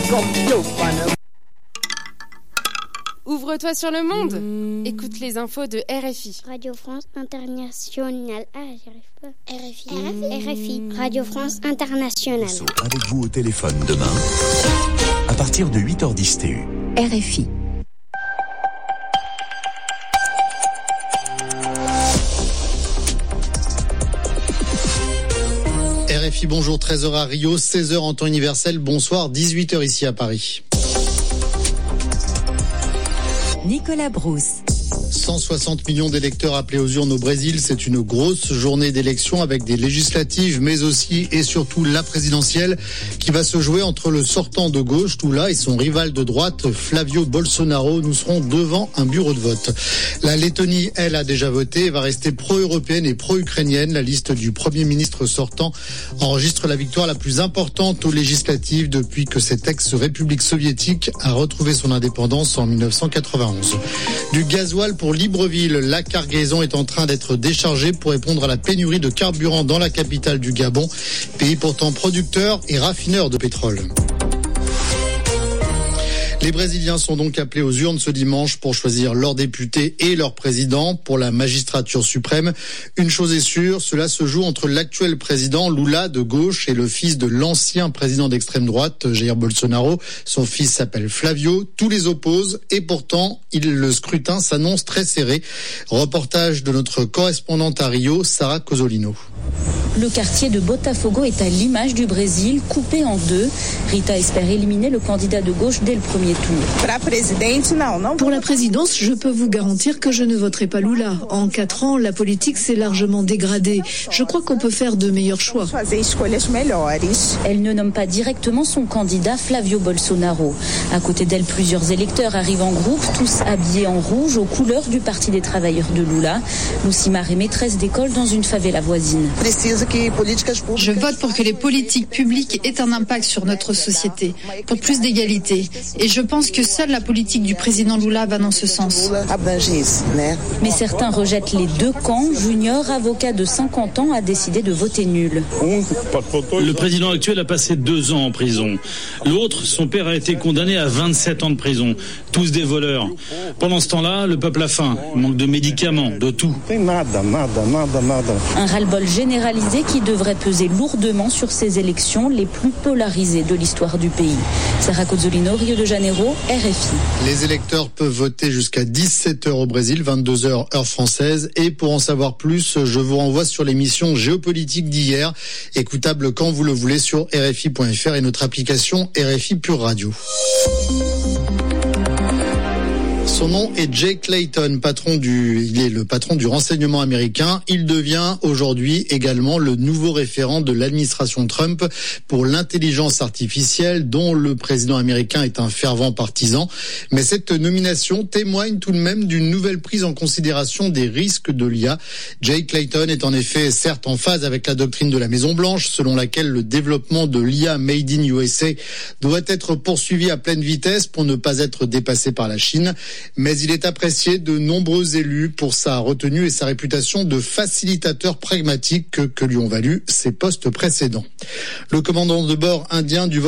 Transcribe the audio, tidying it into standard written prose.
Ouvre-toi sur le monde. Écoute les infos de RFI. Radio France Internationale. J'arrive pas. RFI. Radio France Internationale. Avec vous au téléphone demain, à partir de 8h10 TU. RFI. RFI, bonjour, 13h à Rio, 16h en temps universel, bonsoir, 18h ici à Paris. Nicolas Brousse. 160 millions d'électeurs appelés aux urnes au Brésil, c'est une grosse journée d'élection avec des législatives, mais aussi et surtout la présidentielle qui va se jouer entre le sortant de gauche, Lula, et son rival de droite, Flavio Bolsonaro. Nous serons devant un bureau de vote. La Lettonie, elle, a déjà voté et va rester pro-européenne et pro-ukrainienne. La liste du Premier ministre sortant enregistre la victoire la plus importante aux législatives depuis que cette ex-république soviétique a retrouvé son indépendance en 1991. Du gasoil pour Libreville, la cargaison est en train d'être déchargée pour répondre à la pénurie de carburant dans la capitale du Gabon, pays pourtant producteur et raffineur de pétrole. Les Brésiliens sont donc appelés aux urnes ce dimanche pour choisir leurs députés et leur président pour la magistrature suprême. Une chose est sûre, cela se joue entre l'actuel président Lula de gauche et le fils de l'ancien président d'extrême droite, Jair Bolsonaro. Son fils s'appelle Flavio. Tous les opposent et pourtant, le scrutin s'annonce très serré. Reportage de notre correspondante à Rio, Sarah Cosolino. Le quartier de Botafogo est à l'image du Brésil, coupé en deux. Rita espère éliminer le candidat de gauche dès le premier tour. Pour la présidence, je peux vous garantir que je ne voterai pas Lula. En 4 ans, la politique s'est largement dégradée. Je crois qu'on peut faire de meilleurs choix. Elle ne nomme pas directement son candidat Flavio Bolsonaro. À côté d'elle, plusieurs électeurs arrivent en groupe, tous habillés en rouge aux couleurs du Parti des travailleurs de Lula. Lucimar est maîtresse d'école dans une favela voisine. Je vote pour que les politiques publiques aient un impact sur notre société, pour plus d'égalité. Et je pense que seule la politique du président Lula va dans ce sens. Mais certains rejettent les deux camps. Junior, avocat de 50 ans, a décidé de voter nul. Le président actuel a passé 2 ans en prison. L'autre, son père, a été condamné à 27 ans de prison. Tous des voleurs. Pendant ce temps-là, le peuple a faim. Il manque de médicaments, de tout. Un ras-le-bol généralisé qui devrait peser lourdement sur ces élections les plus polarisées de l'histoire du pays. Sarah Cozzolino, Rio de Janeiro, RFI. Les électeurs peuvent voter jusqu'à 17h au Brésil, 22h heure française. Et pour en savoir plus, je vous renvoie sur l'émission géopolitique d'hier, écoutable quand vous le voulez sur RFI.fr et notre application RFI Pure Radio. Son nom est Jake Layton, il est le patron du renseignement américain. Il devient aujourd'hui également le nouveau référent de l'administration Trump pour l'intelligence artificielle, dont le président américain est un fervent partisan. Mais cette nomination témoigne tout de même d'une nouvelle prise en considération des risques de l'IA. Jake Layton est en effet certes en phase avec la doctrine de la Maison-Blanche, selon laquelle le développement de l'IA Made in USA doit être poursuivi à pleine vitesse pour ne pas être dépassé par la Chine. Mais il est apprécié de nombreux élus pour sa retenue et sa réputation de facilitateur pragmatique que lui ont valu ses postes précédents. Le commandant de bord indien du